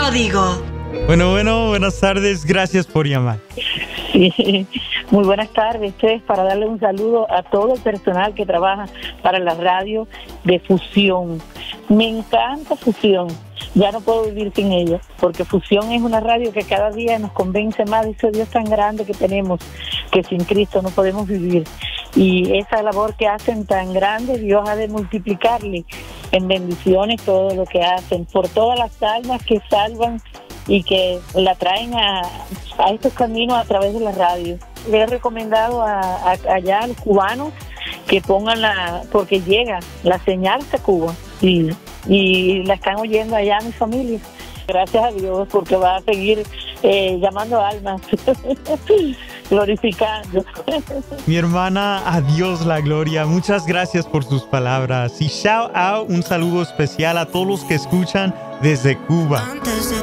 yo digo. Bueno, buenas tardes. Gracias por llamar. Sí, muy buenas tardes. Esto es para darle un saludo a todo el personal que trabaja para la radio de Fusión. Me encanta Fusión. Ya no puedo vivir sin ella, porque Fusión es una radio que cada día nos convence más de ese Dios tan grande que tenemos, que sin Cristo no podemos vivir. Y esa labor que hacen tan grande, Dios ha de multiplicarle en bendiciones todo lo que hacen, por todas las almas que salvan y que la traen a estos caminos a través de la radio. Le he recomendado allá a los cubanos que pongan porque llega la señal hasta Cuba y la están oyendo allá mi familia. Gracias a Dios, porque va a seguir llamando almas, glorificando. Mi hermana, a Dios la gloria. Muchas gracias por sus palabras. Y shout out, un saludo especial a todos los que escuchan desde Cuba. Antes de